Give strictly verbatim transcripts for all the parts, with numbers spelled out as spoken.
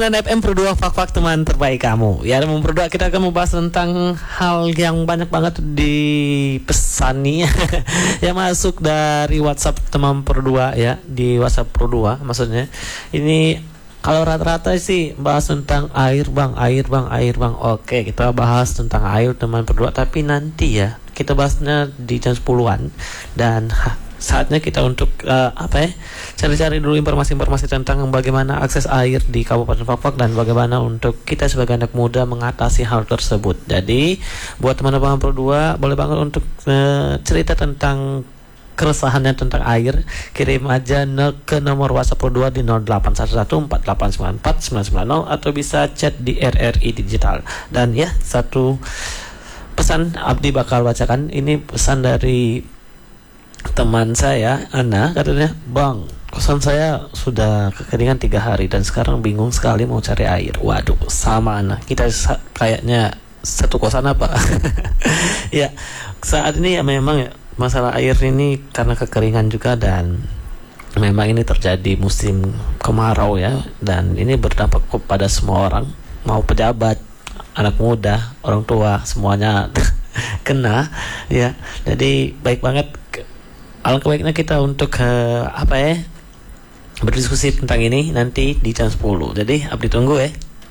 Dan F M Pro dua Fak-Fak teman terbaik kamu. Ya, teman Pro dua kita akan membahas tentang hal yang banyak banget di pesan nih yang masuk dari WhatsApp teman Pro dua ya, di WhatsApp Pro dua maksudnya. Ini kalau rata-rata sih bahas tentang air bang, air bang, air bang. Oke, kita bahas tentang air teman Pro dua, tapi nanti ya kita bahasnya di jam sepuluhan. Dan ha, saatnya kita untuk uh, apa ya, cari-cari dulu informasi-informasi tentang bagaimana akses air di Kabupaten Fak-Fak dan bagaimana untuk kita sebagai anak muda mengatasi hal tersebut. Jadi buat teman-teman Pro dua boleh banget untuk uh, cerita tentang keresahannya tentang air, kirim aja no, ke nomor WhatsApp Pro dua di nol delapan satu satu empat delapan sembilan empat sembilan sembilan nol atau bisa chat di R R I Digital. Dan ya, satu pesan Abdi bakal bacakan, ini pesan dari teman saya, Ana, katanya, "Bang, kosan saya sudah kekeringan tiga hari dan sekarang bingung sekali mau cari air." Waduh, sama Ana, kita sa- kayaknya satu kosan apa? Ya, saat ini ya memang ya, masalah air ini karena kekeringan juga, dan memang ini terjadi musim kemarau ya, dan ini berdampak kepada semua orang, mau pejabat, anak muda, orang tua, semuanya kena ya. Jadi baik banget, alangkah baiknya kita untuk uh, apa ya, berdiskusi tentang ini nanti di jam sepuluh. Jadi Abdi tunggu ya.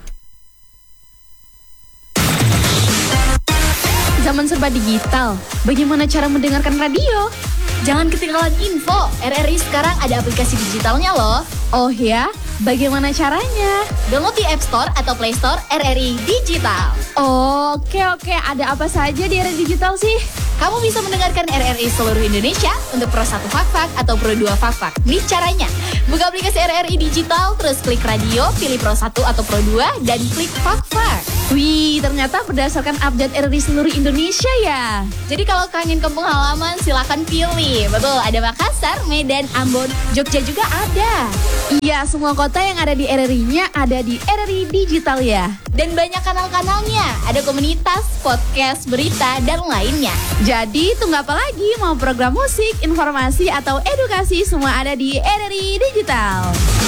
Zaman serba digital, bagaimana cara mendengarkan radio? Jangan ketinggalan info, R R I sekarang ada aplikasi digitalnya loh. Oh ya, bagaimana caranya? Download di App Store atau Play Store R R I Digital. Oh, oke oke, ada apa saja di R R I Digital sih? Kamu bisa mendengarkan R R I seluruh Indonesia untuk Pro satu Fak-Fak atau Pro dua Fak-Fak. Nih caranya, buka aplikasi R R I Digital, terus klik radio, pilih Pro satu atau Pro dua, dan klik Fak-Fak. Wih, ternyata berdasarkan update R R I seluruh Indonesia ya. Jadi kalau kangen kampung halaman, silakan pilih. Betul, ada Makassar, Medan, Ambon, Jogja juga ada. Iya, semua kota yang ada di R R I-nya ada di R R I Digital ya. Dan banyak kanal-kanalnya, ada komunitas, podcast, berita, dan lainnya. Jadi tunggu apa lagi, mau program musik, informasi, atau edukasi, semua ada di R R I Digital.